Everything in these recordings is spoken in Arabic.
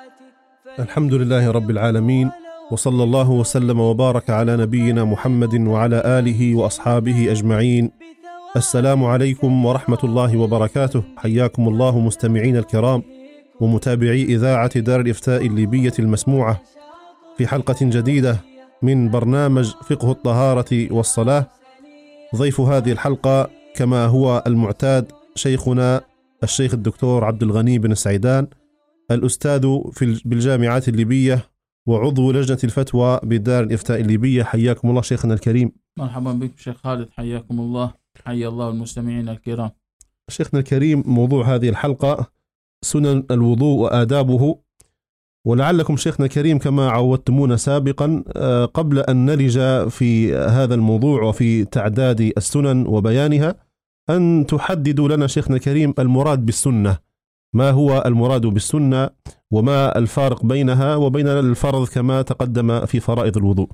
الحمد لله رب العالمين، وصلى الله وسلم وبارك على نبينا محمد وعلى آله وأصحابه أجمعين. السلام عليكم ورحمة الله وبركاته. حياكم الله مستمعين الكرام ومتابعي إذاعة دار الإفتاء الليبية المسموعة في حلقة جديدة من برنامج فقه الطهارة والصلاة. ضيف هذه الحلقة كما هو المعتاد شيخنا الشيخ الدكتور عبد الغني بن السعيدان، الأستاذ بالجامعات الليبية وعضو لجنة الفتوى بدار الإفتاء الليبية. حياكم الله شيخنا الكريم. مرحبا بك شيخ خالد، حياكم الله. حيا الله المستمعين الكرام. شيخنا الكريم، موضوع هذه الحلقة سنن الوضوء وآدابه، ولعلكم شيخنا الكريم كما عودتمونا سابقا قبل أن نلج في هذا الموضوع وفي تعداد السنن وبيانها أن تحددوا لنا شيخنا الكريم المراد بالسنة. ما هو المراد بالسنة وما الفارق بينها وبين الفرض كما تقدم في فرائض الوضوء؟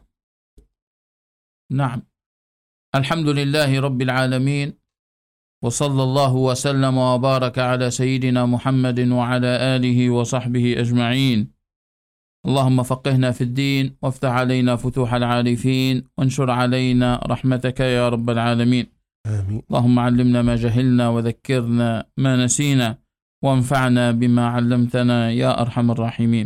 نعم، الحمد لله رب العالمين، وصلى الله وسلم وبارك على سيدنا محمد وعلى آله وصحبه أجمعين. اللهم فقهنا في الدين وافتح علينا فتوح العارفين وانشر علينا رحمتك يا رب العالمين. آمين. اللهم علمنا ما جهلنا وذكرنا ما نسينا وانفعنا بما علمتنا يا أرحم الراحمين.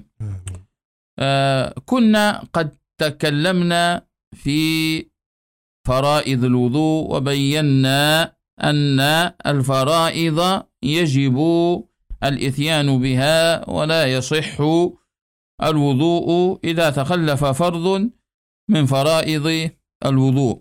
كنا قد تكلمنا في فرائض الوضوء وبينا أن الفرائض يجب الإتيان بها ولا يصح الوضوء إذا تخلف فرض من فرائض الوضوء،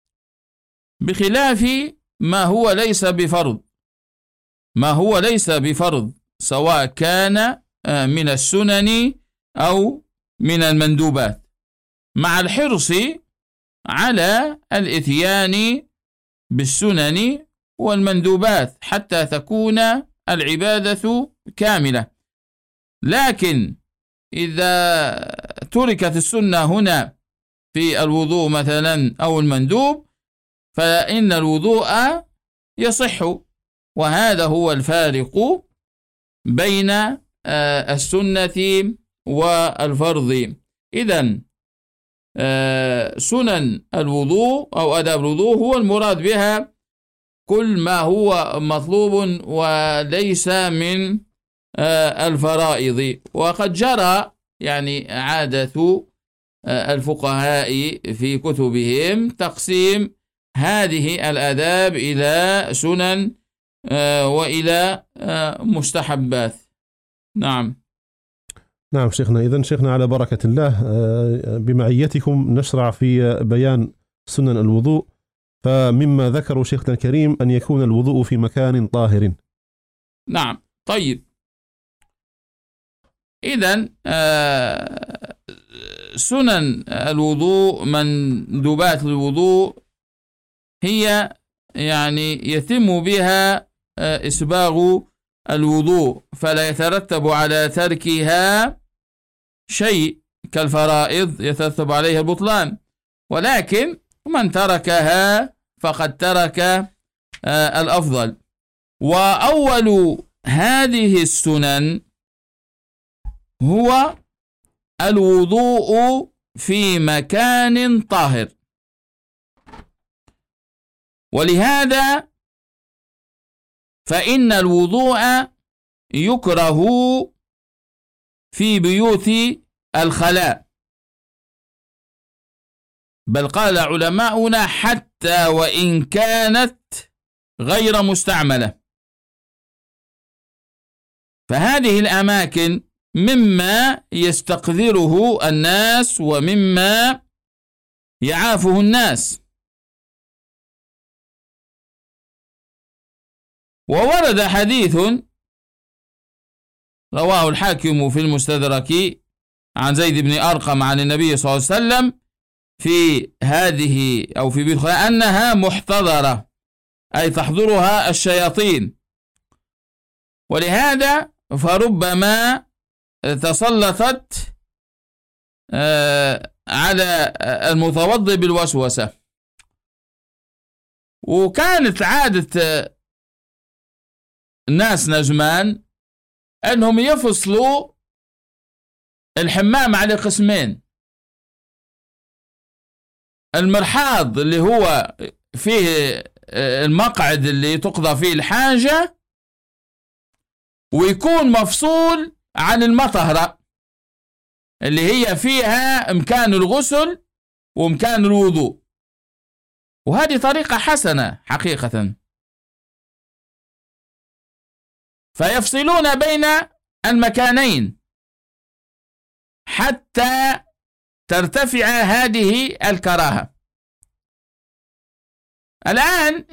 بخلاف ما هو ليس بفرض. ما هو ليس بفرض سواء كان من السنن أو من المندوبات، مع الحرص على الإتيان بالسنن والمندوبات حتى تكون العبادة كاملة. لكن إذا تركت السنة هنا في الوضوء مثلا أو المندوب فإن الوضوء يصح، وهذا هو الفارق بين السنة والفرض. إذن سنن الوضوء أو آداب الوضوء هو المراد بها كل ما هو مطلوب وليس من الفرائض. وقد جرى يعني عادة الفقهاء في كتبهم تقسيم هذه الآداب إلى سنن وإلى مستحبات. نعم شيخنا. إذن شيخنا على بركة الله بمعيتكم نشرع في بيان سنن الوضوء. فمما ذكروا شيخنا الكريم أن يكون الوضوء في مكان طاهر. نعم، طيب. إذن سنن الوضوء مندوبات الوضوء هي يعني يتم بها إسباغ الوضوء، فلا يترتب على تركها شيء كالفرائض يترتب عليها البطلان، ولكن من تركها فقد ترك الأفضل. وأول هذه السنن هو الوضوء في مكان طاهر، ولهذا فإن الوضوء يكره في بيوت الخلاء، بل قال علماؤنا حتى وإن كانت غير مستعملة. فهذه الأماكن مما يستقذره الناس ومما يعافه الناس. وورد حديث رواه الحاكم في المستدرك عن زيد بن أرقم عن النبي صلى الله عليه وسلم في هذه أو في بيت الخلاء أنها محتضرة، أي تحضرها الشياطين، ولهذا فربما تسلطت على المتوضئ بالوسوسة. وكانت عادة الناس نجمان أنهم يفصلوا الحمام على قسمين: المرحاض اللي هو فيه المقعد اللي تقضى فيه الحاجة، ويكون مفصول عن المطهرة اللي هي فيها مكان الغسل ومكان الوضوء. وهذه طريقة حسنة حقيقة. فيفصلون بين المكانين حتى ترتفع هذه الكراهة. الآن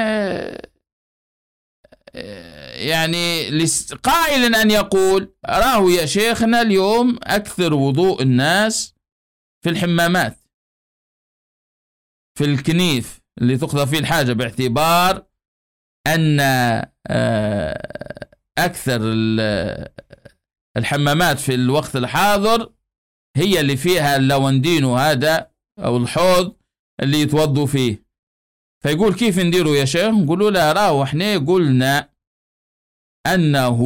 يعني قائل أن يقول: راه يا شيخنا اليوم أكثر وضوء الناس في الحمامات، في الكنيف اللي تقضى فيه الحاجة، باعتبار أن أكثر الحمامات في الوقت الحاضر هي اللي فيها اللوندين هذا أو الحوض اللي يتوضوا فيه. فيقول: كيف نديروا يا شيخ؟ نقولوا له: راهو احنا قلنا أنه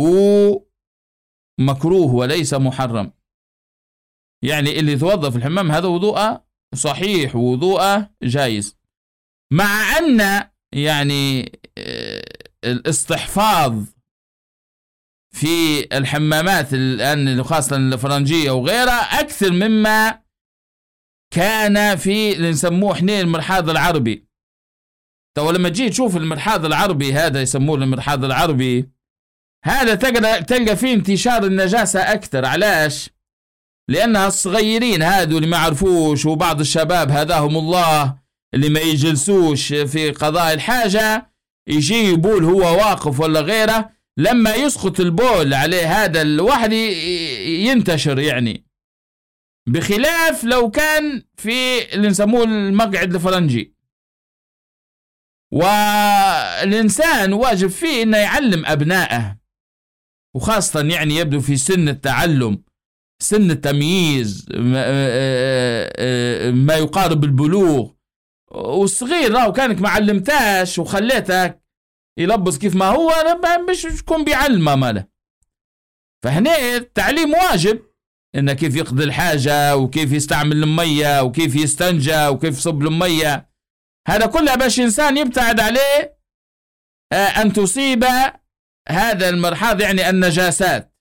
مكروه وليس محرم. يعني اللي يتوضا في الحمام هذا وضوءه صحيح، وضوءه جائز، مع أن يعني الاستحفاظ في الحمامات الآن خاصة الفرنجية وغيرها أكثر مما كان في اللي نسموه احنا المرحاض العربي. تو لما تجي تشوف المرحاض العربي هذا، يسموه المرحاض العربي هذا، تلقى فيه انتشار النجاسة أكثر. علاش؟ لأنها الصغيرين هادو اللي ما عرفوش، وبعض الشباب هداهم الله اللي ما يجلسوش في قضاء الحاجة، يجي يبول هو واقف ولا غيره، لما يسقط البول عليه هذا الواحد ينتشر يعني، بخلاف لو كان في اللي نسموه المقعد الفرنجي. والإنسان واجب فيه إنه يعلم أبنائه، وخاصة يعني يبدو في سن التعلم، سن التمييز، ما يقارب البلوغ. والصغير لو كانك ما علمتاش وخليتك يلبس كيف ما هو، مش تكون بيعلمه ماله. فهنا التعليم واجب، إنه كيف يقضي الحاجة، وكيف يستعمل المية، وكيف يستنجى، وكيف يصب المية. هذا كله باش إنسان يبتعد عليه أن تصيب هذا المرحاض، يعني النجاسات.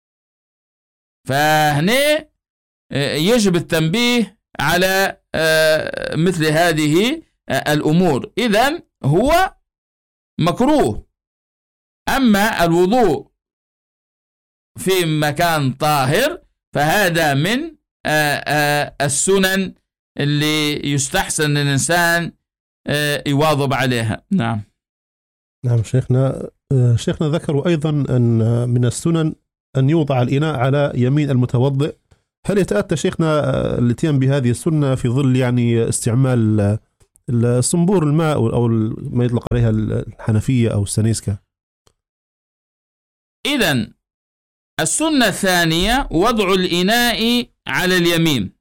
فهنا يجب التنبيه على مثل هذه الأمور. إذن هو مكروه. أما الوضوء في مكان طاهر فهذا من السنن اللي يستحسن الإنسان يواظب عليها. نعم. نعم شيخنا. شيخنا ذكروا أيضا أن من السنن أن يوضع الإناء على يمين المتوضئ. هل يتأتى شيخنا الاتيان بهذه السنة في ظل يعني استعمال الصنبور الماء أو ما يطلق عليها الحنفية أو السنيسكا؟ إذن السنة الثانية وضع الإناء على اليمين،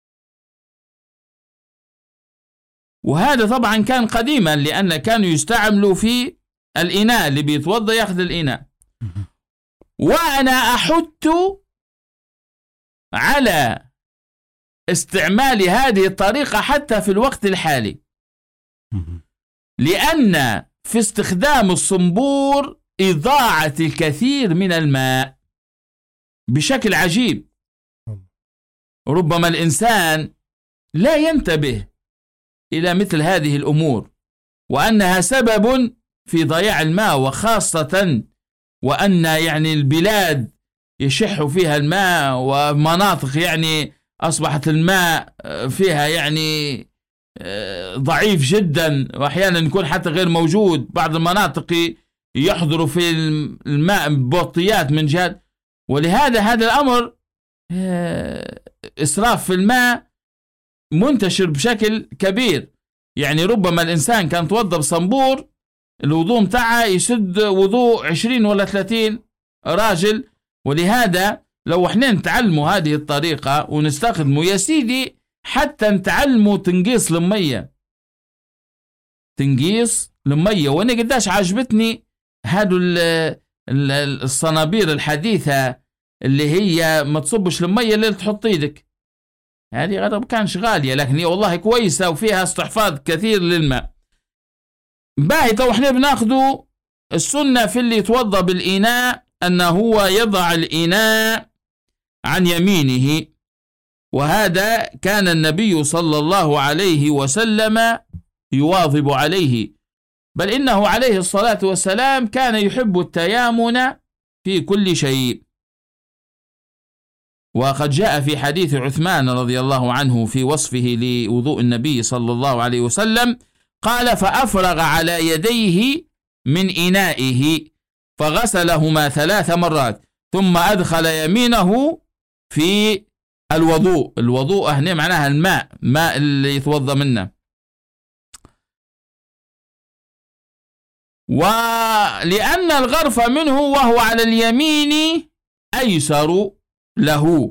وهذا طبعا كان قديما، لأن كانوا يستعملوا في الإناء اللي بيتوضى يأخذ الإناء. وأنا أحث على استعمال هذه الطريقة حتى في الوقت الحالي، لأن في استخدام الصنبور إضاعة الكثير من الماء بشكل عجيب. ربما الإنسان لا ينتبه إلى مثل هذه الأمور، وأنها سبب في ضياع الماء، وخاصة وأن يعني البلاد يشح فيها الماء، ومناطق يعني أصبحت الماء فيها يعني ضعيف جدا، وأحيانا يكون حتى غير موجود. بعض المناطق يحضر في الماء بوطيات من جهة، ولهذا هذا الأمر إسراف في الماء منتشر بشكل كبير. يعني ربما الإنسان كان توضى بصنبور، الوضوء متاعه يسد وضوء 20 ولا 30 راجل. ولهذا لو احنا نتعلموا هذه الطريقة ونستخدموا يا سيدي، حتى نتعلموا تنقيص المية، تنقيص المية. وانا قداش عجبتني هادو الصنابير الحديثة اللي هي ما تصبش المية اللي تحط ايدك، هذه غرب كانش غالية لكن هي والله كويسة وفيها استحفاظ كثير للماء. باهي تو احنا بناخدو السنة في اللي يتوضى بالإناء أنه هو يضع الإناء عن يمينه، وهذا كان النبي صلى الله عليه وسلم يواظب عليه، بل إنه عليه الصلاة والسلام كان يحب التيامن في كل شيء. وقد جاء في حديث عثمان رضي الله عنه في وصفه لوضوء النبي صلى الله عليه وسلم قال: فأفرغ على يديه من إنائه فغسلهما 3 مرات ثم أدخل يمينه في الوضوء هنا معناها الماء اللي يتوضى منه. ولأن الغرف منه وهو على اليمين أيسر له.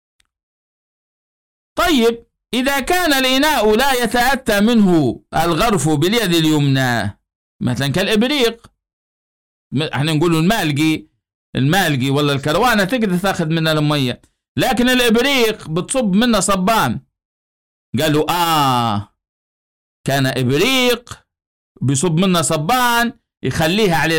طيب إذا كان الإناء لا يتأتى منه الغرف باليد اليمنى مثلا كالإبريق، احنا نقول المالقي ولا الكروانة تقدر تاخذ منها المية، لكن الإبريق بتصب منه صبان. قالوا كان إبريق بيصب منه صبان يخليه على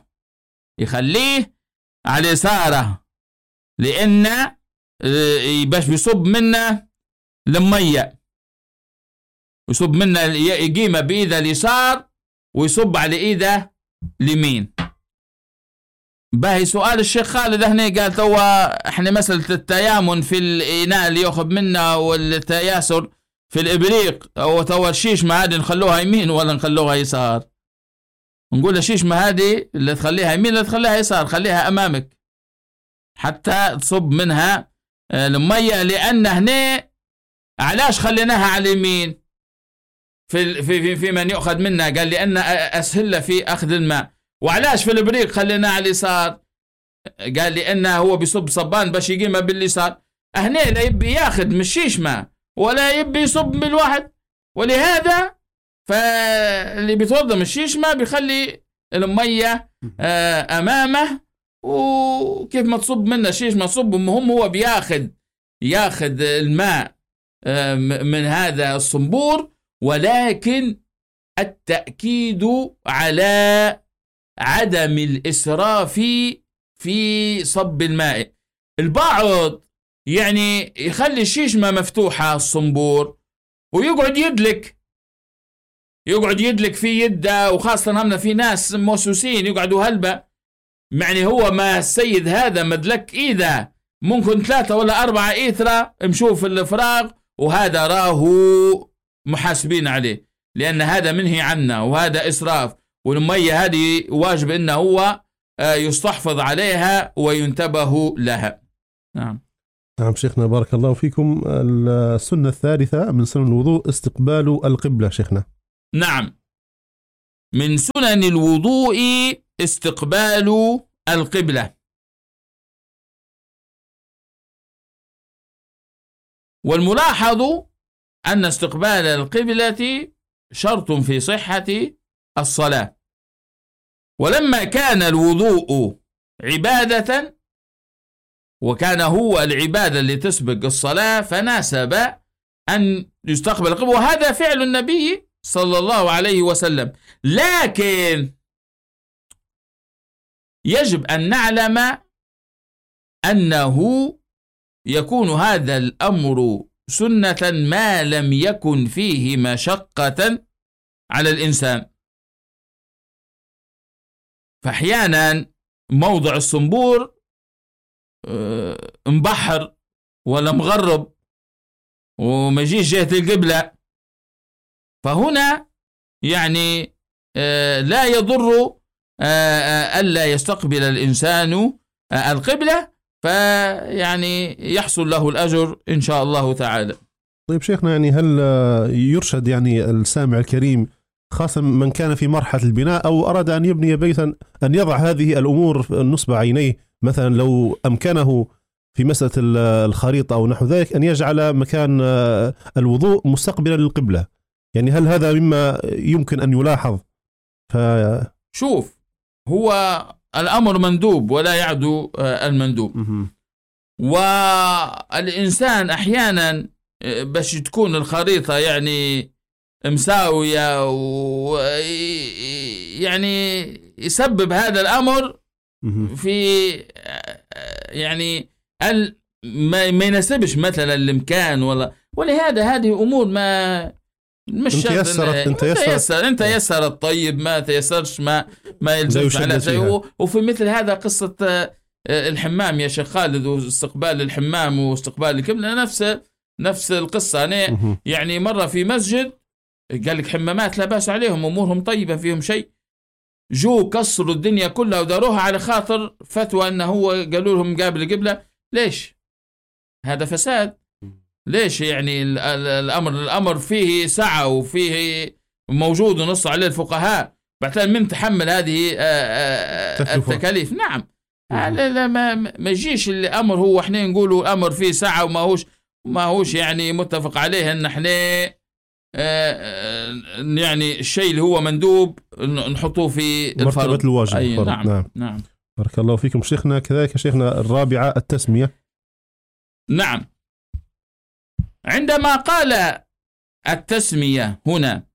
يساره لأن باش بيصب منه المية، يصب منه يقيمه بإيده اليسار ويصب على إيده اليمين. باهي سؤال الشيخ خالد هنا قال توا احنا مسألة التيامن في الإناء اللي يأخذ منه والتياسر في الإبريق، أو توا الشيشمة هذه نخلوها يمين ولا نخلوها يسار؟ نقول الشيشمة هذه اللي تخليها يمين اللي تخليها يسار، خليها أمامك حتى تصب منها المية. لأن هنا علاش خليناها على اليمين في من يأخذ منها؟ قال لأن أسهل في أخذ الماء. وعلاش في الإبريق خليناها على اليسار؟ قال لأنه هو بيصب صبان باش يقيمها باليسار. هنا لا يبي ياخذ من الشيشمة ولا يبي يصب بالواحد، ولهذا فاللي بيتوضى من الشيشمة بيخلي المية أمامه، وكيف ما تصب منه الشيشمة تصب. المهم هو ياخذ الماء من هذا الصنبور، ولكن التأكيد على عدم الإسراف في صب الماء. البعض يعني يخلي الشيشمة مفتوحة الصنبور ويقعد يدلك في يده، وخاصة همنا في ناس موسوسين يقعدوا هلبة، يعني هو ما السيد هذا مدلك إيده ممكن 3 ولا 4 إيثرة مشوف الفراغ، وهذا راه محاسبين عليه، لأن هذا منهي عنا وهذا إسراف. والمية هذه واجب إنه هو يستحفظ عليها وينتبه لها. نعم شيخنا بارك الله فيكم. السنة الثالثة من سنن الوضوء استقبال القبلة شيخنا. نعم، من سنن الوضوء استقبال القبلة. والملاحظ أن استقبال القبلة شرط في صحة الصلاة، ولما كان الوضوء عبادة وكان هو العبادة اللي تسبق الصلاة فناسب أن يستقبل القبلة، وهذا فعل النبي صلى الله عليه وسلم. لكن يجب أن نعلم أنه يكون هذا الأمر سنة ما لم يكن فيه مشقة على الإنسان. فأحيانا موضع الصنبور مبحر ولا مغرب وما يجيش جهة القبلة، فهنا يعني لا يضر ألا يستقبل الإنسان القبلة، فيعني يحصل له الأجر إن شاء الله تعالى. طيب شيخنا، يعني هل يرشد يعني السامع الكريم خاصة من كان في مرحلة البناء أو أراد أن يبني بيتا أن يضع هذه الأمور نصب عينيه؟ مثلا لو أمكنه في مسألة الخريطة أو نحو ذلك أن يجعل مكان الوضوء مستقبلا للقبلة، يعني هل هذا مما يمكن أن يلاحظ؟ شوف، هو الأمر مندوب ولا يعدو المندوب. والإنسان أحيانا باش تكون الخريطة يعني مساوية ويعني يسبب هذا الأمر في يعني ما يناسبش مثلا الإمكان ولهذا هذه أمور ما مش انت يسرت طيب، ما تيسرش ما يلزمش على شيء. وفي مثل هذا قصة الحمام يا شيخ خالد، واستقبال الحمام واستقبال القبلة نفس القصة. أنا يعني مرة في مسجد قال لك حمامات لا بأس عليهم، أمورهم طيبة فيهم شيء، جو كسروا الدنيا كلها وداروها على خاطر فتوى أنه هو قالوا لهم قابل القبلة. ليش؟ هذا فساد. ليش يعني الأمر فيه سعة وفيه موجود ونص عليه الفقهاء، بعدين من تحمل هذه التكاليف؟ نعم. لا ما يجيش الأمر هو احنا نقولوا الأمر فيه سعة وما هوش يعني متفق عليه ان احنا يعني الشيء اللي هو مندوب نحطوه في مرتبة الواجب. نعم. بارك الله فيكم شيخنا. كذلك شيخنا الرابعة التسمية. نعم. عندما قال التسمية هنا،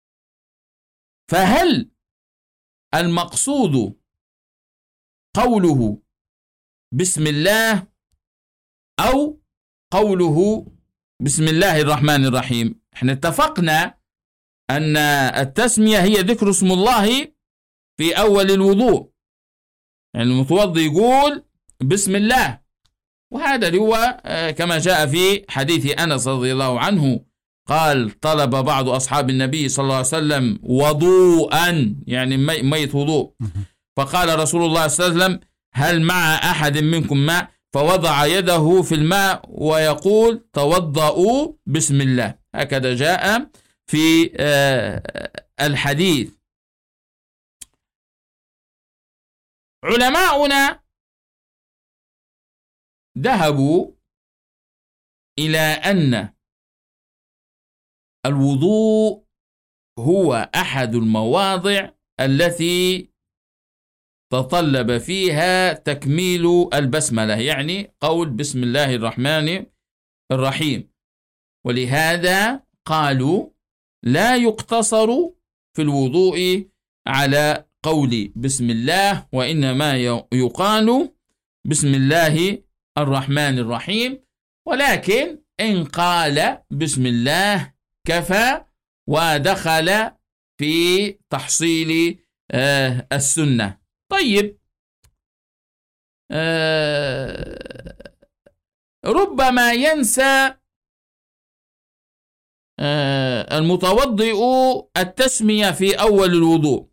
فهل المقصود قوله بسم الله أو قوله بسم الله الرحمن الرحيم؟ احنا اتفقنا أن التسمية هي ذكر اسم الله في أول الوضوء، يعني المتوضي يقول بسم الله، وهذا اللي هو كما جاء في حديث أنس رضي الله عنه قال طلب بعض أصحاب النبي صلى الله عليه وسلم وضوءا، يعني ميت وضوء، فقال رسول الله صلى الله عليه وسلم هل مع أحد منكم ماء؟ فوضع يده في الماء ويقول توضؤوا بسم الله. هكذا جاء في الحديث. علماؤنا ذهبوا إلى أن الوضوء هو أحد المواضع التي تطلب فيها تكميل البسملة، يعني قول بسم الله الرحمن الرحيم، ولهذا قالوا لا يقتصر في الوضوء على قول بسم الله، وإنما يقال بسم الله الرحمن الرحيم، ولكن إن قال بسم الله كفى ودخل في تحصيل السنة. طيب، ربما ينسى المتوضئ التسمية في أول الوضوء،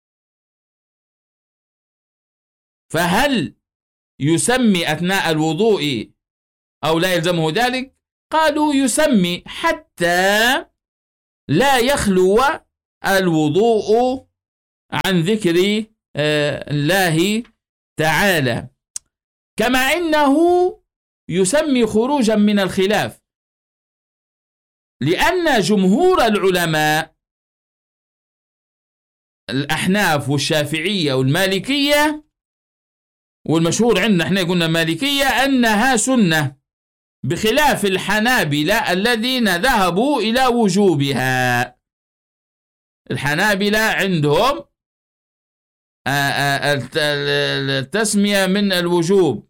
فهل يسمي أثناء الوضوء أو لا يلزمه ذلك؟ قالوا يسمي حتى لا يخلو الوضوء عن ذكر الله تعالى، كما إنه يسمي خروجا من الخلاف، لأن جمهور العلماء الأحناف والشافعية والمالكية، والمشهور عندنا احنا قلنا مالكية، أنها سنة، بخلاف الحنابلة الذين ذهبوا إلى وجوبها. الحنابلة عندهم التسمية من الوجوب،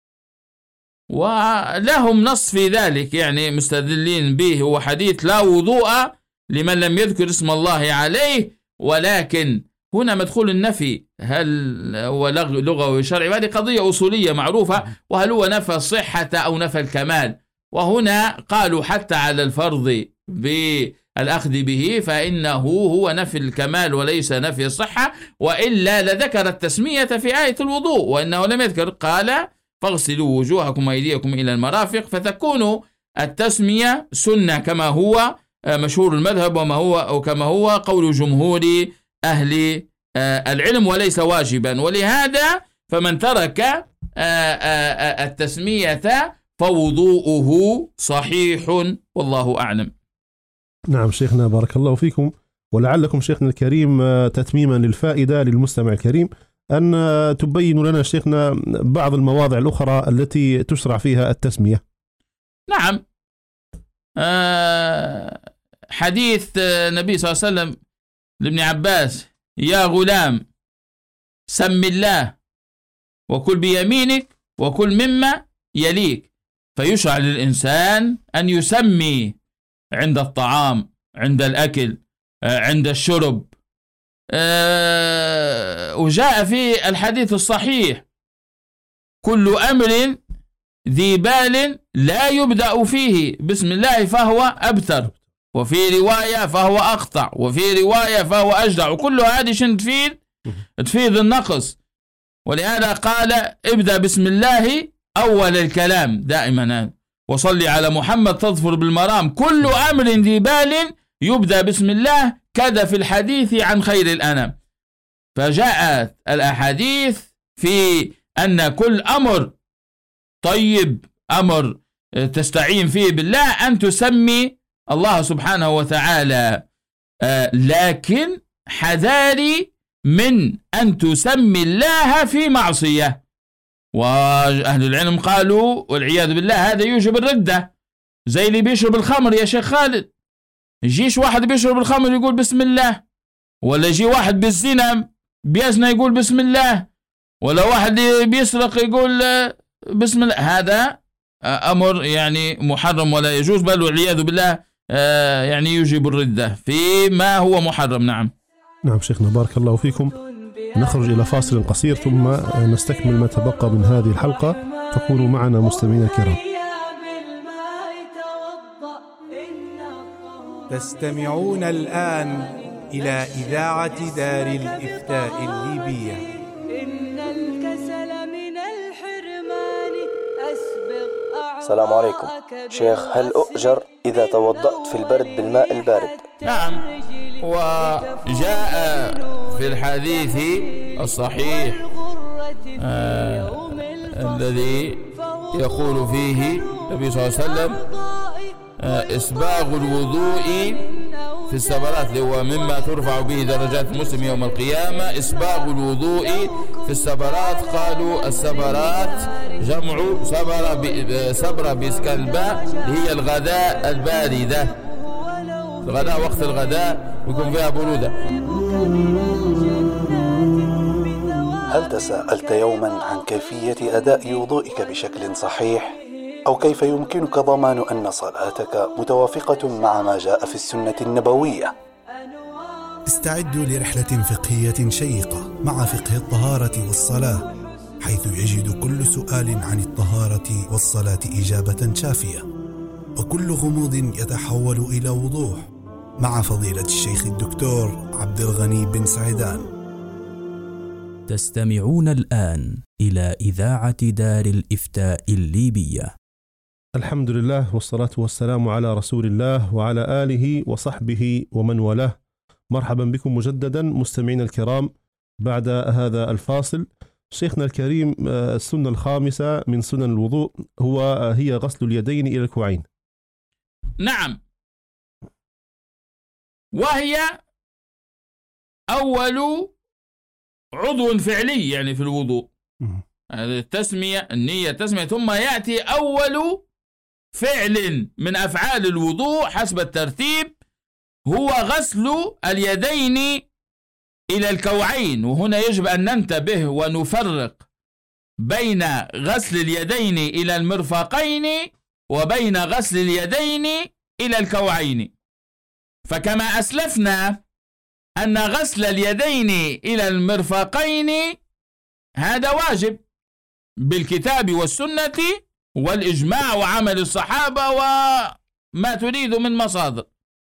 ولهم نص في ذلك، يعني مستدلين به، هو حديث لا وضوء لمن لم يذكر اسم الله عليه. ولكن هنا مدخول النفي، هل هو لغوي وشرعي؟ هذه قضية أصولية معروفة، وهل هو نفى الصحة أو نفى الكمال؟ وهنا قالوا حتى على الفرض بالأخذ به فإنه هو نفي الكمال وليس نفي الصحة، وإلا لذكر التسمية في آية الوضوء، وإنه لم يذكر. قال فاغسلوا وجوهكم وأيديكم إلى المرافق، فتكون التسمية سنة كما هو مشهور المذهب وكما هو قول جمهور أهل العلم، وليس واجبا. ولهذا فمن ترك التسمية فوضوءه صحيح، والله أعلم. نعم شيخنا بارك الله فيكم. ولعلكم شيخنا الكريم تتميما للفائدة للمستمع الكريم أن تبين لنا شيخنا بعض المواضع الأخرى التي تشرع فيها التسمية. نعم. حديث النبي صلى الله عليه وسلم لابن عباس: يا غلام سم الله وكل بيمينك وكل مما يليك. فيشرع للإنسان أن يسمي عند الطعام، عند الأكل، عند الشرب. وجاء في الحديث الصحيح: كل أمر ذي بال لا يبدأ فيه بسم الله فهو أبتر، وفي رواية فهو أقطع، وفي رواية فهو أجدع. وكل هذه شن تفيد النقص. ولهذا قال: ابدأ بسم الله أول الكلام دائما، وصلي على محمد تظفر بالمرام. كل أمر ذي بال يبدأ بسم الله، كذا في الحديث عن خير الأنام. فجاءت الأحاديث في أن كل أمر طيب، أمر تستعين فيه بالله، أن تسمي الله سبحانه وتعالى. لكن حذاري من أن تسمي الله في معصية. وأهل العلم قالوا والعياذ بالله هذا يوجب الردة، زي اللي بيشرب الخمر يا شيخ خالد. يجيش واحد بيشرب الخمر يقول بسم الله، ولا يجي واحد بالزنا بيزنى يقول بسم الله، ولا واحد بيسرق يقول بسم الله. هذا أمر يعني محرم ولا يجوز، بل والعياذ بالله يعني يوجب الردة فيما هو محرم. نعم. نعم شيخنا بارك الله فيكم. نخرج إلى فاصل قصير ثم نستكمل ما تبقى من هذه الحلقة، فكونوا معنا مستمعينا الكرام. تستمعون الآن إلى إذاعة دار الإفتاء الليبية. إن الكسل من الحرمان أسبق. السلام عليكم شيخ، هل أؤجر إذا توضأت في البرد بالماء البارد؟ نعم. وجاء في الحديث الصحيح الذي يقول فيه النبي صلى الله عليه وسلم: إسباغ الوضوء في السبرات، اللي هو مما ترفع به درجات المسلم يوم القيامة. إسباغ الوضوء في السبرات. قالوا السبرات جمع سبرة بإسكان الباء، هي الغداء الباردة. الغداء وقت الغداء يكون فيها برودة. هل تساءلت يوما عن كيفية أداء وضوئك بشكل صحيح؟ أو كيف يمكنك ضمان أن صلاتك متوافقة مع ما جاء في السنة النبوية؟ استعدوا لرحلة فقهية شيقة مع فقه الطهارة والصلاة، حيث يجد كل سؤال عن الطهارة والصلاة إجابة شافية، وكل غموض يتحول إلى وضوح، مع فضيلة الشيخ الدكتور عبد الغني بن سعيدان. تستمعون الآن إلى إذاعة دار الإفتاء الليبية. الحمد لله والصلاة والسلام على رسول الله وعلى آله وصحبه ومن والاه. مرحبا بكم مجددا مستمعين الكرام بعد هذا الفاصل. شيخنا الكريم، السنة الخامسة من سنن الوضوء هي غسل اليدين إلى الكوعين. نعم، وهي أول عضو فعلي يعني في الوضوء. التسمية، النية، التسمية، ثم يأتي أول فعل من أفعال الوضوء حسب الترتيب هو غسل اليدين إلى الكوعين. وهنا يجب أن ننتبه ونفرق بين غسل اليدين إلى المرفقين وبين غسل اليدين إلى الكوعين. فكما أسلفنا أن غسل اليدين إلى المرفقين هذا واجب بالكتاب والسنة والإجماع وعمل الصحابة وما تريد من مصادر.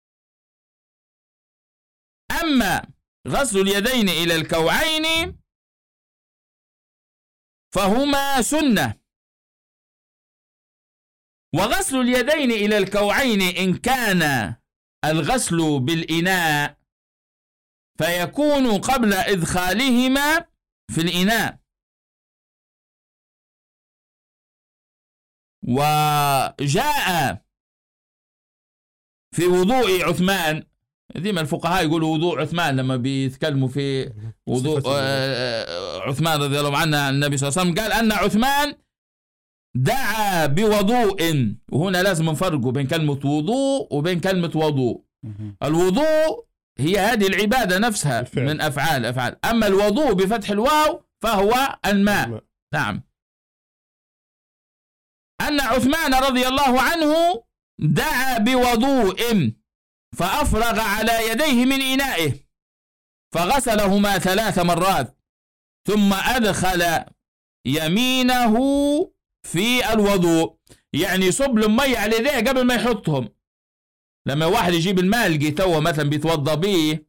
أما غسل اليدين إلى الكوعين فهما سنة. وغسل اليدين إلى الكوعين إن كان الغسل بالإناء فيكون قبل إدخالهما في الإناء. وجاء في وضوء عثمان ديما الفقهاء يقولوا وضوء عثمان لما بيتكلموا في وضوء عثمان رضي الله عنه عن النبي صلى الله عليه وسلم، قال أن عثمان دعا بوضوء. وهنا لازم نفرقوا بين كلمة وضوء وبين كلمة وضوء. الوضوء هي هذه العبادة نفسها الفعل. من أفعال. أما الوضوء بفتح الواو فهو الماء. نعم. أن عثمان رضي الله عنه دعا بوضوء فأفرغ على يديه من إنائه فغسلهما 3 مرات ثم أدخل يمينه في الوضوء، يعني يصب المي على يديه قبل ما يحطهم. لما واحد يجيب الماء لقي توه مثلا بيتوضى بيه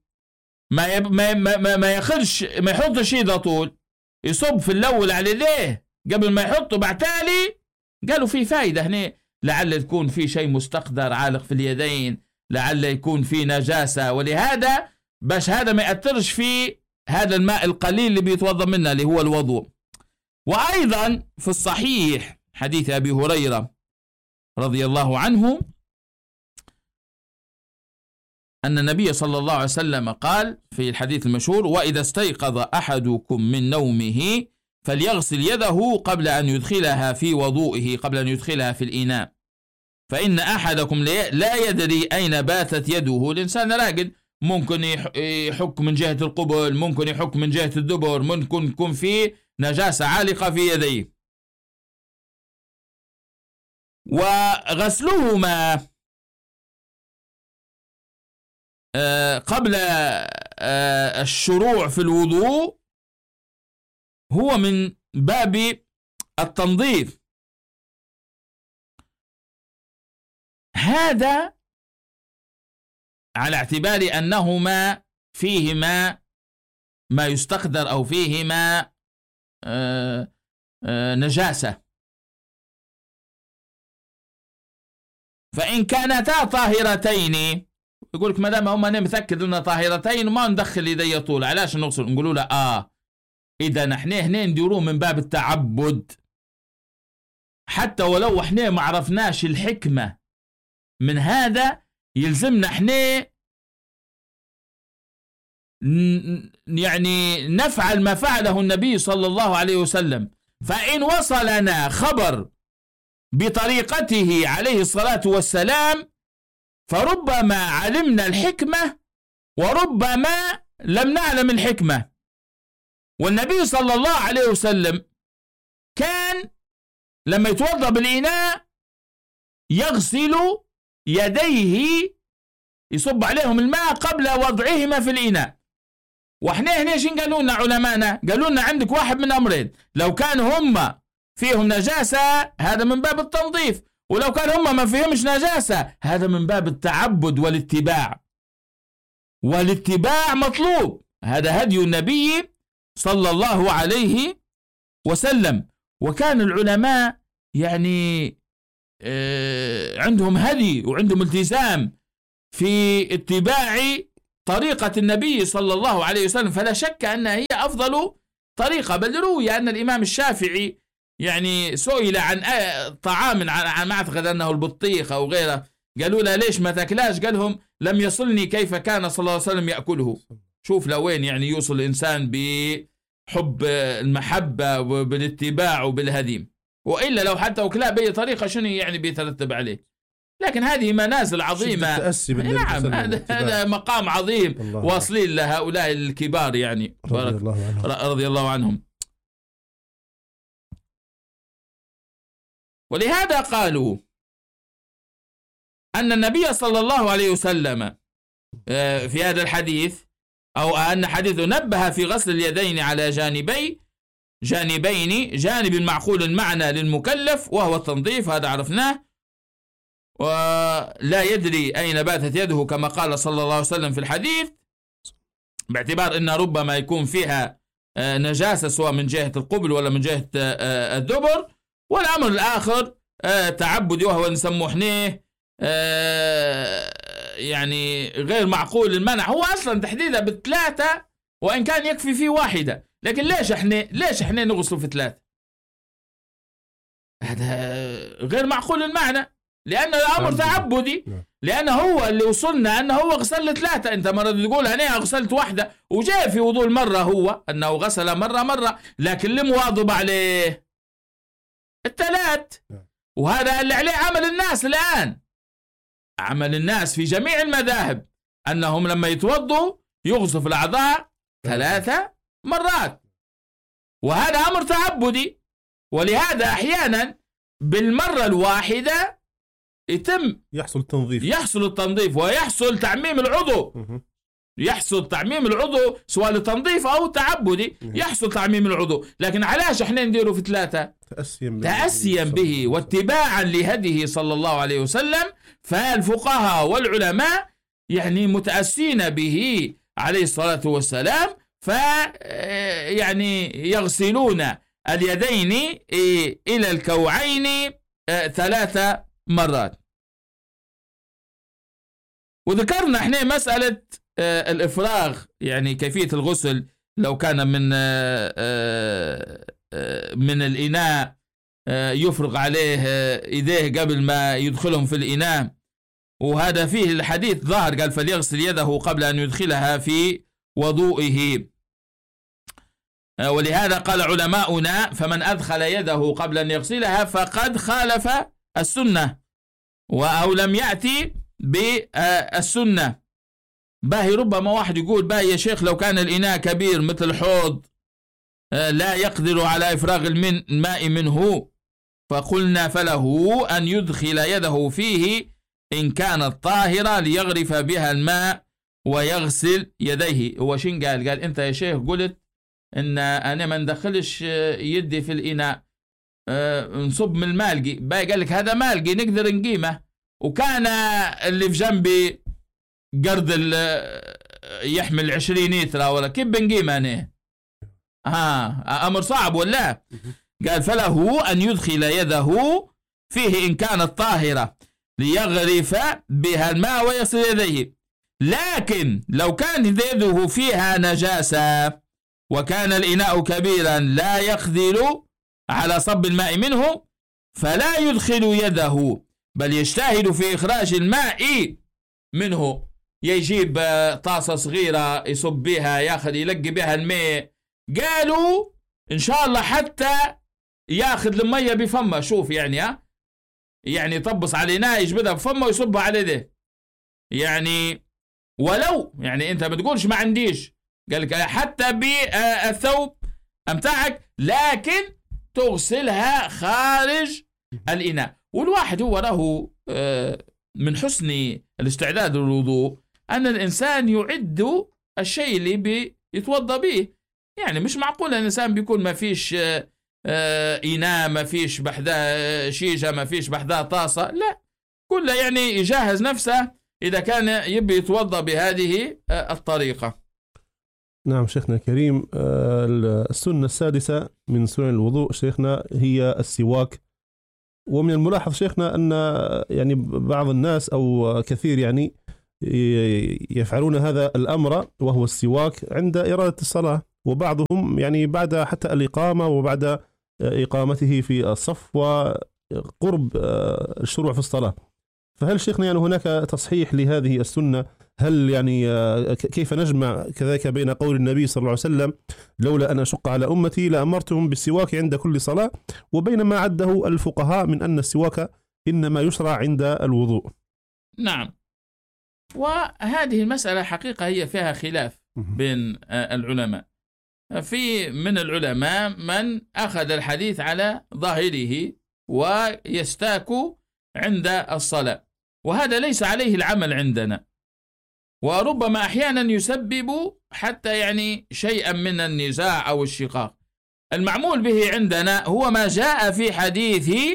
ما يحطش ايده طول، يصب في الاول على يديه قبل ما يحطه. بعتالي قالوا في فايده هنا، لعل تكون في شيء مستقدر عالق في اليدين، لعل يكون في نجاسه، ولهذا باش هذا ما يأثرش في هذا الماء القليل اللي بيتوضى منه اللي هو الوضوء. وايضا في الصحيح حديث ابي هريره رضي الله عنه أن النبي صلى الله عليه وسلم قال في الحديث المشهور: وإذا استيقظ أحدكم من نومه فليغسل يده قبل أن يدخلها في وضوئه، قبل أن يدخلها في الإناء، فإن أحدكم لا يدري أين باتت يده. الإنسان راقد، ممكن يحك من جهة القبل، ممكن يحك من جهة الدبر، ممكن يكون في نجاسة عالقة في يديه. وغسلهما قبل الشروع في الوضوء هو من باب التنظيف. هذا على اعتبار أنهما فيهما ما يستقدر أو فيهما نجاسة، فإن كانتا طاهرتين، يقولك ما دام هم متأكد انها طاهرتين وما ندخل يدي طول، علاش نغسل؟ نقولوا له اذا نحن هنا نديروه من باب التعبد، حتى ولو احنا ما عرفناش الحكمة من هذا يلزمنا احنا يعني نفعل ما فعله النبي صلى الله عليه وسلم. فإن وصلنا خبر بطريقته عليه الصلاة والسلام فربما علمنا الحكمة وربما لم نعلم الحكمة. والنبي صلى الله عليه وسلم كان لما يتوضأ بالإناء يغسل يديه، يصب عليهم الماء قبل وضعهما في الإناء. واحنا هنا شين قالوا لنا علماءنا؟ قالوا لنا عندك واحد من أمرين، لو كان هم فيهم نجاسة هذا من باب التنظيف، ولو كان هم ما فيهمش نجاسة هذا من باب التعبد والاتباع. والاتباع مطلوب، هذا هدي النبي صلى الله عليه وسلم. وكان العلماء يعني عندهم هدي وعندهم التزام في اتباع طريقة النبي صلى الله عليه وسلم، فلا شك أنها هي أفضل طريقة. بل روي أن الإمام الشافعي يعني سئل عن طعام عن ما أعتقد أنه البطيخ أو غيره، قالوا له ليش ما تاكلاش؟ قال لهم لم يصلني كيف كان صلى الله عليه وسلم يأكله. شوف لوين يعني يوصل الإنسان بحب المحبة وبالاتباع وبالهديم، وإلا لو حتى أكلاه بأي طريقة شنو يعني بيترتب عليه؟ لكن هذه منازل عظيمة. نعم، هذا مقام عظيم واصلين لهؤلاء الكبار يعني رضي الله عنهم. ولهذا قالوا أن النبي صلى الله عليه وسلم في هذا الحديث، أو أن حديثه نبه في غسل اليدين على جانبين، جانب معقول المعنى للمكلف وهو التنظيف، هذا عرفناه، ولا يدري أين باتت يده كما قال صلى الله عليه وسلم في الحديث، باعتبار أن ربما يكون فيها نجاسة سواء من جهة القبل ولا من جهة الدبر. والأمر الآخر تعبدي، وهو نسموه احنا يعني غير معقول المنع. هو أصلا تحديدا بالثلاثة، وإن كان يكفي فيه واحدة، لكن ليش احنا نغسل في 3؟ هذا غير معقول المعنى، لأن الأمر تعبدي. لأن هو اللي وصلنا أنه هو غسل 3. أنت مرة تقول أنا غسلت واحدة، وجاء في وضوء المرة هو أنه غسل مرة، لكن اللي مواظب عليه 3. وهذا اللي عليه عمل الناس الآن، عمل الناس في جميع المذاهب أنهم لما يتوضوا يغسلوا الأعضاء 3 مرات، وهذا أمر تعبدي. ولهذا أحيانا بالمرة الواحدة يحصل التنظيف ويحصل تعميم العضو. يحصل تعميم العضو سواء لتنظيف أو تعبدي، يحصل تعميم العضو. لكن علاش احنا نديره في 3؟ تأسيا به واتباعا لهديه صلى الله عليه وسلم. فالفقهاء والعلماء يعني متأسين به عليه الصلاة والسلام، يعني يغسلون اليدين إلى الكوعين 3 مرات. وذكرنا احنا مسألة الإفراغ، يعني كيفية الغسل لو كان من الإناء يفرغ عليه إيديه قبل ما يدخلهم في الإناء. وهذا فيه الحديث ظاهر، قال فليغسل يده قبل أن يدخلها في وضوئه. ولهذا قال علماؤنا فمن أدخل يده قبل أن يغسلها فقد خالف السنة أو لم يأتي بالسنة. باهي ربما واحد يقول باهي يا شيخ لو كان الإناء كبير مثل الحوض لا يقدر على إفراغ الماء منه، فقلنا فله أن يدخل يده فيه إن كانت طاهرة ليغرف بها الماء ويغسل يديه. هو شين قال أنت يا شيخ قلت إن أنا ما ندخلش يدي في الإناء، نصب من المالقي. باقي قال لك هذا مالقي نقدر نقيمه، وكان اللي في جنبي قرد يحمل 20 لتر ولا كيف بنقيمه أنا؟ أمر صعب ولا؟ قال فله أن يدخل يده فيه إن كانت طاهرة ليغرف بها الماء ويغسل يديه. لكن لو كان يده فيها نجاسة وكان الإناء كبيرا لا يقدر على صب الماء منه فلا يدخل يده، بل يجتهد في إخراج الماء منه. يجيب طاسة صغيرة يصب بها، يلقي بها الماء. قالوا إن شاء الله حتى ياخذ المية بفمه. شوف يعني يعني يطبس على الإناء يجبدها بفمه ويصبها على يده. يعني ولو يعني أنت ما تقولش ما عنديش، قال لك حتى بالثوب أمتعك، لكن تغسلها خارج الإناء. والواحد هو له من حسن الاستعداد للوضوء أن الإنسان يعد الشيء اللي بيتوضى به. يعني مش معقول الإنسان بيكون ما فيش إناء، ما فيش بحذاه شيشة، ما فيش بحذاه طاسة، لا، كله يعني يجهز نفسه إذا كان يبي يتوضى بهذه الطريقة. نعم شيخنا الكريم. السنة السادسة من سنن الوضوء شيخنا هي السواك. ومن الملاحظ شيخنا أن يعني بعض الناس أو كثير يعني يفعلون هذا الأمر وهو السواك عند إرادة الصلاة، وبعضهم يعني بعد حتى الإقامة وبعد إقامته في الصف وقرب الشروع في الصلاة. فهل شيخنا يعني هناك تصحيح لهذه السنة؟ هل يعني كيف نجمع كذلك بين قول النبي صلى الله عليه وسلم لولا أن أشق على أمتي لأمرتهم بالسواك عند كل صلاة، وبين ما عده الفقهاء من أن السواك إنما يشرع عند الوضوء؟ نعم، وهذه المسألة حقيقة هي فيها خلاف بين العلماء. في من العلماء من أخذ الحديث على ظاهره ويستاك عند الصلاة، وهذا ليس عليه العمل عندنا، وربما أحيانا يسبب حتى يعني شيئا من النزاع أو الشقاق. المعمول به عندنا هو ما جاء في حديث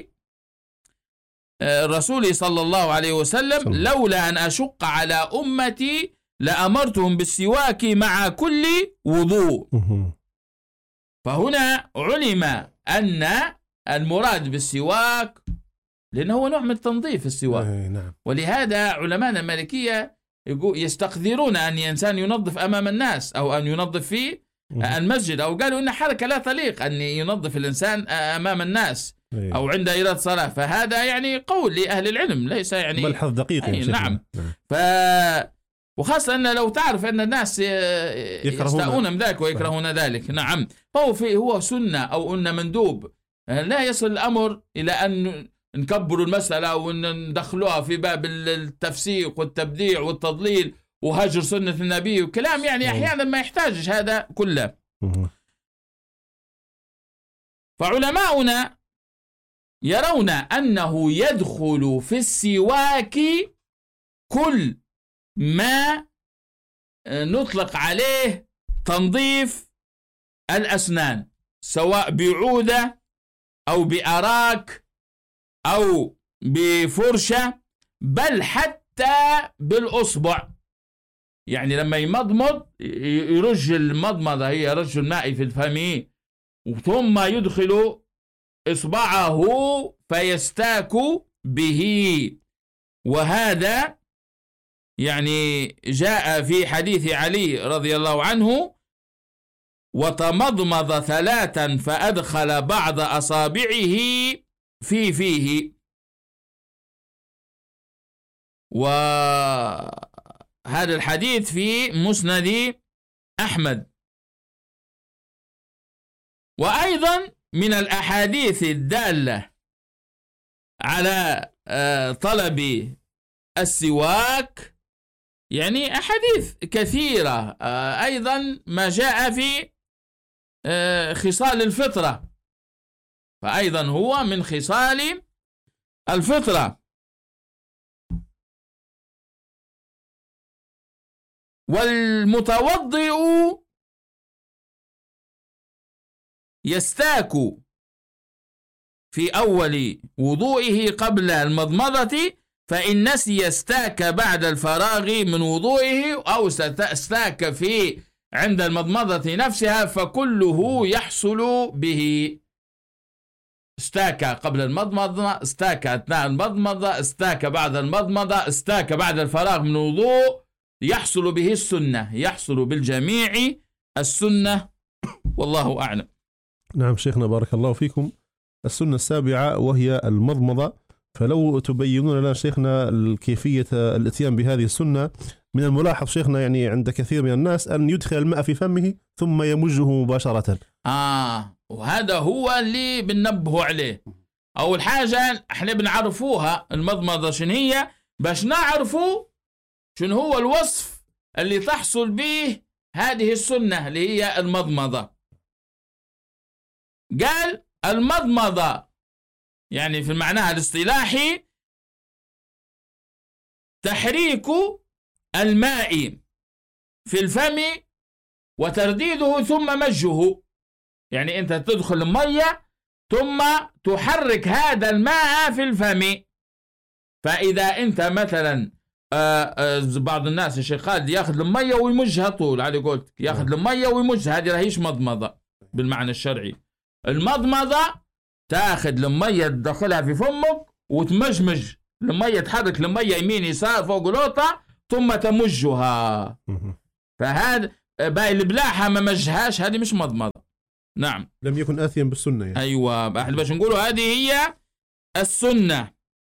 الرسول صلى الله عليه وسلم لولا أن أشق على أمتي لأمرتهم بالسواك مع كل وضوء. فهنا علم أن المراد بالسواك لأنه هو نوع من التنظيف السواك. ولهذا علماء المالكية يستقذرون أن الإنسان ينظف أمام الناس أو أن ينظف في المسجد، أو قالوا إن حركة لا تليق أن ينظف الإنسان أمام الناس أو عند إيراد صلاة، فهذا يعني قول لأهل العلم ليس يعني ملحظ دقيق يعني نعم. وخاصة أن لو تعرف أن الناس يستاءون من ذلك ويكرهون ذلك. نعم، هو سنة أو أن مندوب، لا يصل الأمر إلى أن نكبروا المسألة وأن ندخلوها في باب التفسيق والتبديع والتضليل وهجر سنة النبي وكلام يعني أحيانا ما يحتاجش هذا كله. فعلماؤنا يرون أنه يدخل في السواك كل ما نطلق عليه تنظيف الأسنان، سواء بعودة أو بأراك أو بفرشة، بل حتى بالأصبع. يعني لما يمضمض يرج المضمضة، هي رج الماء في الفم، ثم يدخل إصبعه فيستاك به. وهذا يعني جاء في حديث علي رضي الله عنه: وتمضمض 3 فأدخل بعض أصابعه في فيه. وهذا الحديث في مسند أحمد. وأيضا من الأحاديث الدالة على طلب السواك يعني أحاديث كثيرة، أيضا ما جاء في خصال الفطرة، فأيضا هو من خصال الفطرة. والمتوضئ يستاك في أول وضوئه قبل المضمضة، فإن نسي استاك بعد الفراغ من وضوئه، أو استاك في عند المضمضة نفسها، فكله يحصل به. استاك قبل المضمضة، استاك أثناء المضمضة، استاك بعد المضمضة، استاك بعد الفراغ من الوضوء، يحصل به السنة، يحصل بالجميع السنة، والله أعلم. نعم شيخنا بارك الله فيكم. السنة 7 وهي المضمضة، فلو تبينون لنا شيخنا كيفية الاتيان بهذه السنة. من الملاحظ شيخنا يعني عند كثير من الناس أن يدخل الماء في فمه ثم يمجه مباشرة. وهذا هو اللي بننبه عليه. أول حاجة احنا بنعرفوها المضمضة شنو هي، باش نعرفوا شنو هو الوصف اللي تحصل به هذه السنة اللي هي المضمضة. قال المضمضة يعني في معناها الاصطلاحي تحريك الماء في الفم وترديده ثم مجه. يعني أنت تدخل المية ثم تحرك هذا الماء في الفم. فإذا أنت مثلا بعض الناس الشيخ خالد ياخذ المية ويمجها طول على قولتك، ياخذ المية ويمجها، هذه راهيش مضمضة بالمعنى الشرعي. المضمضة تاخذ المية تدخلها في فمك وتمجمج المية، تحرك المية يمين يسار فوق لوطة ثم تمجها. فهذا باقي البلاحة ما مجهاش، هذه مش مضمضة. نعم، لم يكن آثيا بالسنة يعني. أيوة، باش نقولوا هذه هي السنة.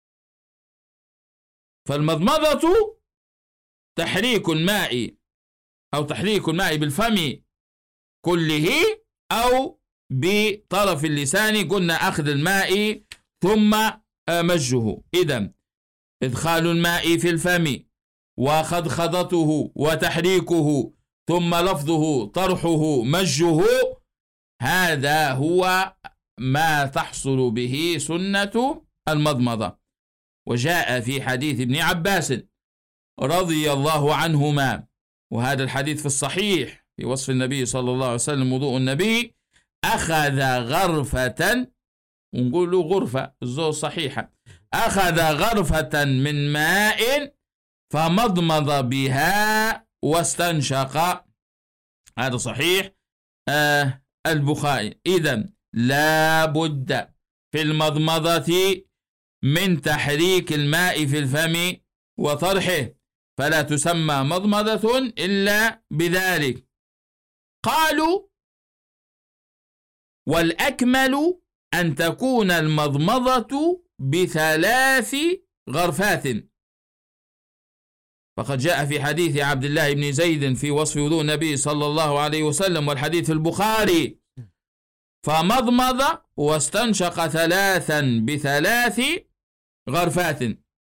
فالمضمضة تحريك الماء أو تحريك الماء بالفم كله أو بطرف اللسان، قلنا أخذ الماء ثم مجه. إذن إدخال الماء في الفم وخضخضته وتحريكه ثم لفظه طرحه مجه، هذا هو ما تحصل به سنة المضمضة. وجاء في حديث ابن عباس رضي الله عنهما، وهذا الحديث في الصحيح في وصف النبي صلى الله عليه وسلم وضوء النبي: أخذ غرفة، ونقول له غرفة الزو صحيحة، أخذ غرفة من ماء فمضمض بها واستنشق. هذا صحيح البخاري. إذن لا بد في المضمضة من تحريك الماء في الفم وطرحه، فلا تسمى مضمضة إلا بذلك. قالوا: والأكمل أن تكون المضمضة ب3 غرفات. فقد جاء في حديث عبد الله بن زيد في وصف وضوء النبي صلى الله عليه وسلم، والحديث البخاري: فمضمض واستنشق 3 ب3 غرفات.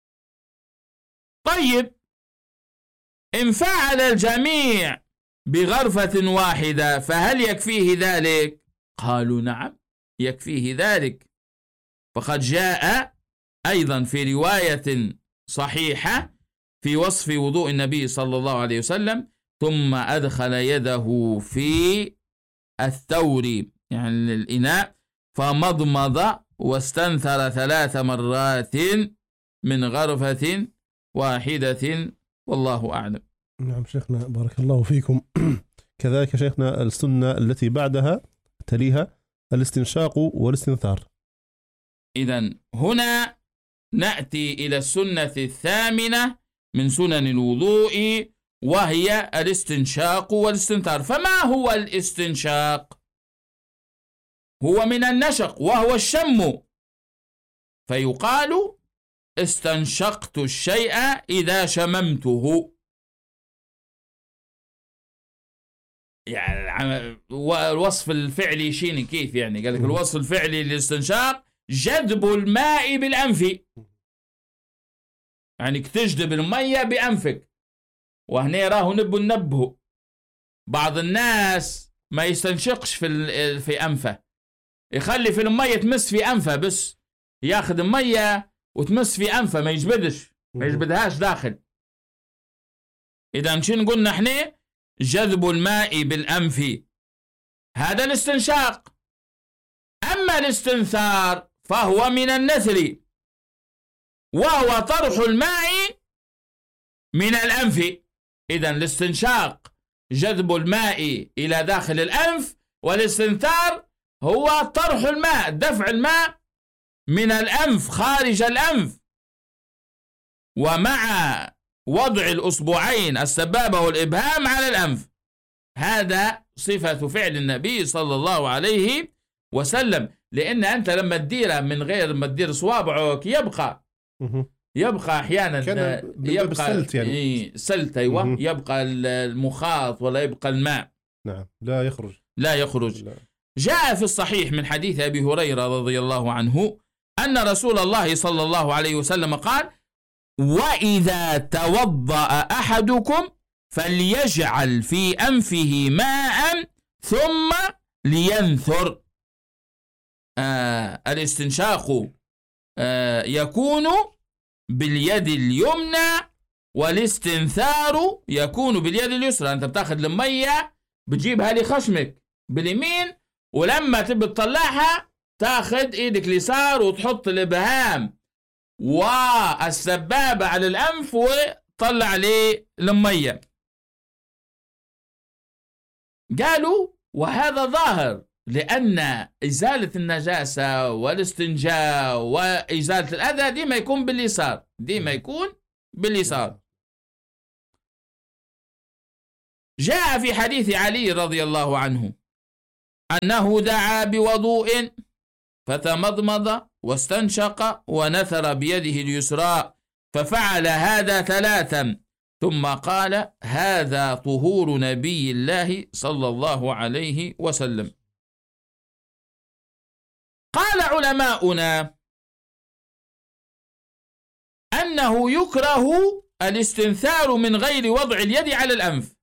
طيب، إن فعل الجميع بغرفة واحدة فهل يكفيه ذلك؟ قالوا: نعم، يكفيه ذلك. فقد جاء أيضا في رواية صحيحة في وصف وضوء النبي صلى الله عليه وسلم: ثم أدخل يده في الثور، يعني الإناء، فمضمض واستنثر 3 مرات من غرفة واحدة، والله أعلم. نعم شيخنا، بارك الله فيكم. كذلك شيخنا السنة التي بعدها تليها الاستنشاق والاستنثار. إذن هنا نأتي إلى السنة الثامنة من سنن الوضوء، وهي الاستنشاق والاستنثار. فما هو الاستنشاق؟ هو من النشق وهو الشم، فيقال: استنشقت الشيء إذا شممته. يعني الوصف الفعلي شيني كيف يعني؟ قال لك الوصف الفعلي للاستنشاق جذب الماء بالأنف، يعني تجذب المية بأنفك. وهنا راه ننبه بعض الناس ما يستنشقش في أنفه، يخلي في المية تمس في أنفه، بس ياخذ المية وتمس في أنفه، ما يجبدهاش داخل. إذا شنو قلنا احنا؟ جذب الماء بالأنف، هذا الاستنشاق. أما الاستنثار فهو من النثر، وهو طرح الماء من الأنف. إذا الاستنشاق جذب الماء إلى داخل الأنف، والاستنثار هو طرح الماء، دفع الماء من الأنف خارج الأنف، ومع وضع الأصبعين السبابة والإبهام على الأنف. هذا صفة فعل النبي صلى الله عليه وسلم، لأن أنت لما تديره من غير ما تدير صوابعك يبقى أحيانا يبقى السلت، يعني سلت، أيوة، يبقى المخاط ولا يبقى الماء. نعم، لا يخرج. لا. جاء في الصحيح من حديث أبي هريرة رضي الله عنه أن رسول الله صلى الله عليه وسلم قال: وإذا توضأ أحدكم فليجعل في أنفه ماء ثم لينثر. الاستنشاق يكون باليد اليمنى، والاستنثار يكون باليد اليسرى. أنت بتاخذ المية بتجيبها لخشمك باليمين، ولما تبي تطلعها تاخذ ايدك اليسار وتحط الابهام والسبابة على الأنف وطلع لي المية. قالوا وهذا ظاهر، لأن إزالة النجاسة والاستنجاء وإزالة الأذى دي ما يكون باليسار، جاء في حديث علي رضي الله عنه أنه دعا بوضوء فتمضمض واستنشق ونثر بيده اليسرى، ففعل هذا 3 ثم قال: هذا طهور نبي الله صلى الله عليه وسلم. قال علماؤنا أنه يكره الاستنثار من غير وضع اليد على الأنف.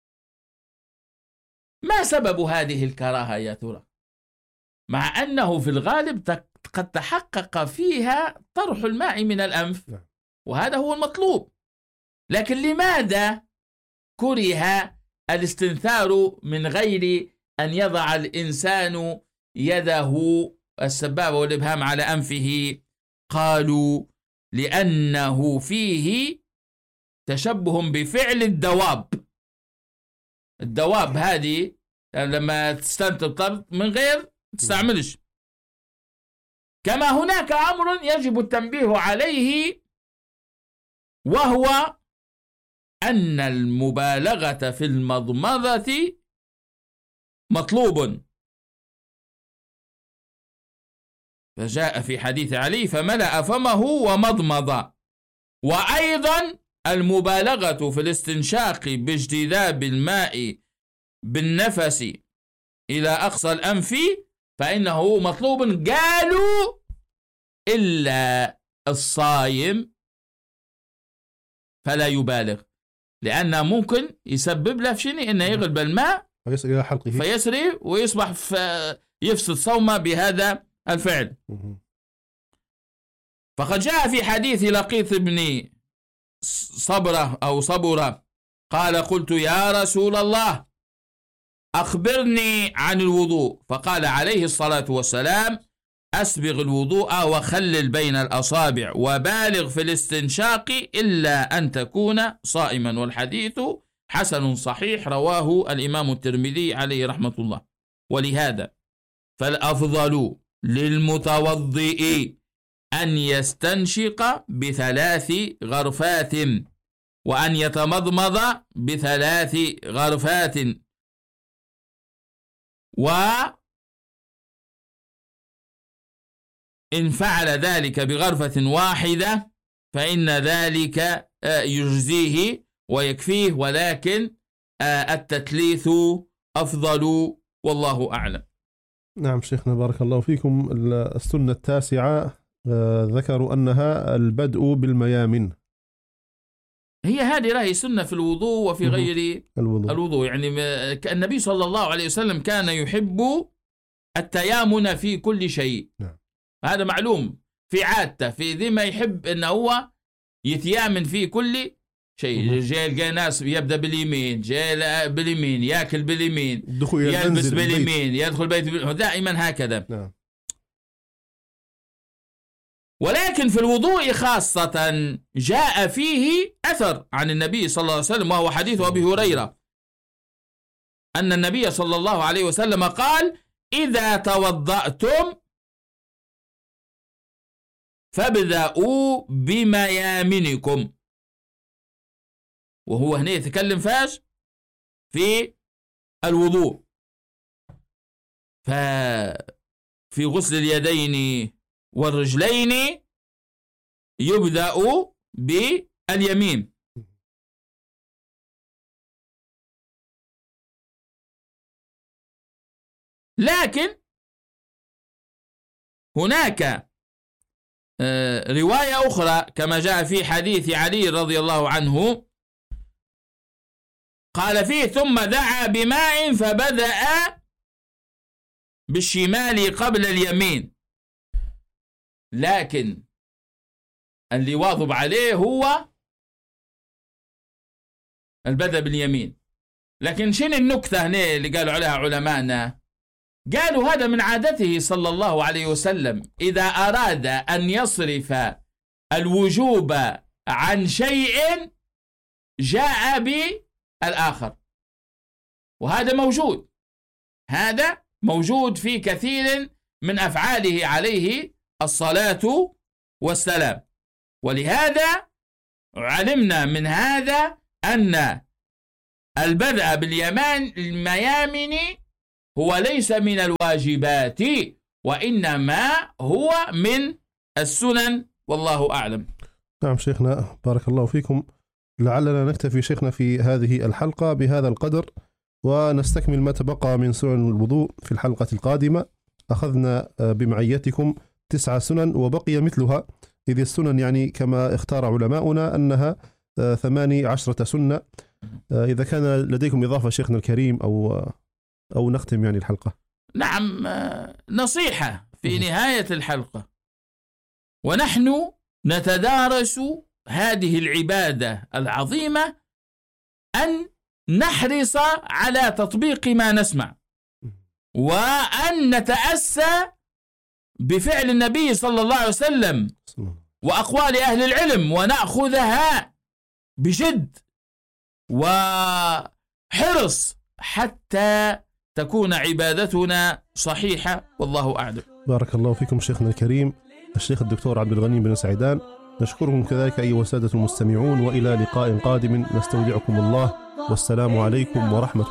ما سبب هذه الكراهة يا ترى؟ مع أنه في الغالب قد تحقق فيها طرح الماء من الأنف، وهذا هو المطلوب. لكن لماذا كره الاستنثار من غير أن يضع الإنسان يده السبابة والإبهام على أنفه؟ قالوا لأنه فيه تشبه بفعل الدواب هذه لما تستنثر من غير تستعملش. كما هناك أمر يجب التنبيه عليه، وهو أن المبالغة في المضمضة مطلوب. فجاء في حديث علي فملأ فمه ومضمض. وأيضا المبالغة في الاستنشاق باجتذاب الماء بالنفس إلى أقصى الأنف فإنه مطلوب. قالوا إلا الصايم فلا يبالغ، لأنه ممكن يسبب له في شيء إنه يغلب الماء فيسري إلى حلقه فيسري ويصبح يفسد صومه بهذا الفعل. فقد جاء في حديث لقيط بن صبرة أو صبرة قال قلت يا رسول الله أخبرني عن الوضوء، فقال عليه الصلاة والسلام أسبغ الوضوء وخلل بين الأصابع وبالغ في الاستنشاق إلا أن تكون صائما. والحديث حسن صحيح رواه الإمام الترمذي عليه رحمة الله. ولهذا فالأفضل للمتوضئ أن يستنشق ب3 غرفات وأن يتمضمض ب3 غرفات، وإن فعل ذلك بغرفة واحدة فإن ذلك يجزيه ويكفيه، ولكن التثليث أفضل والله أعلم. نعم شيخنا بارك الله فيكم. السنة 9 ذكروا أنها البدء بالميامن. هي هذه راهي سنة في الوضوء وفي غير الوضوء. يعني النبي صلى الله عليه وسلم كان يحب التيامن في كل شيء. نعم. هذا معلوم في عادته، في ذي ما يحب أنه هو يتيامن في كل شيء. جاي ناس يبدأ باليمين، جاي باليمين يأكل باليمين، يلبس باليمين، يدخل البيت دائما هكذا. نعم. ولكن في الوضوء خاصة جاء فيه أثر عن النبي صلى الله عليه وسلم، وهو حديث أبي هريرة أن النبي صلى الله عليه وسلم قال إذا توضأتم فابدأوا بميامنكم. وهو هنا يتكلم فاش في الوضوء، ففي غسل اليدين والرجلين يبدأ باليمين. لكن هناك رواية أخرى كما جاء في حديث علي رضي الله عنه قال فيه ثم دعا بماء فبدأ بالشمال قبل اليمين. لكن اللي واظب عليه هو البدء باليمين. لكن شنو النكتة هنا اللي قالوا عليها علماءنا؟ قالوا هذا من عادته صلى الله عليه وسلم إذا أراد أن يصرف الوجوب عن شيء جاء بالآخر، وهذا موجود، هذا موجود في كثير من أفعاله عليه الصلاة والسلام. ولهذا علمنا من هذا أن البدء بالميامن هو ليس من الواجبات وإنما هو من السنن والله أعلم. نعم شيخنا بارك الله فيكم. لعلنا نكتفي شيخنا في هذه الحلقة بهذا القدر، ونستكمل ما تبقى من سنن الوضوء في الحلقة القادمة. أخذنا بمعيتكم 9 سنن وبقي مثلها، إذ السنن يعني كما اختار علماؤنا أنها 18 سنة. إذا كان لديكم إضافة شيخنا الكريم أو نختم يعني الحلقة. نعم، نصيحة في نهاية الحلقة، ونحن نتدارس هذه العبادة العظيمة أن نحرص على تطبيق ما نسمع، وأن نتأسى بفعل النبي صلى الله عليه وسلم وأقوال أهل العلم، ونأخذها بجد وحرص حتى تكون عبادتنا صحيحة والله أعلم. بارك الله فيكم شيخنا الكريم الشيخ الدكتور عبد الغني بن سعيدان. نشكركم كذلك أيها السادة المستمعون، وإلى لقاء قادم نستودعكم الله، والسلام عليكم ورحمة